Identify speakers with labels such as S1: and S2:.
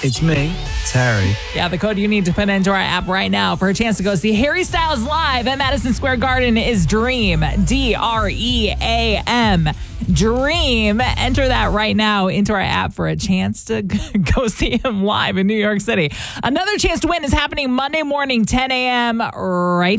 S1: It's me, Terry.
S2: Yeah, the code you need to put into our app right now for a chance to go see Harry Styles live at Madison Square Garden is DREAM. DREAM. DREAM. Enter that right now into our app for a chance to go see him live in New York City. Another chance to win is happening Monday morning, 10 a.m. right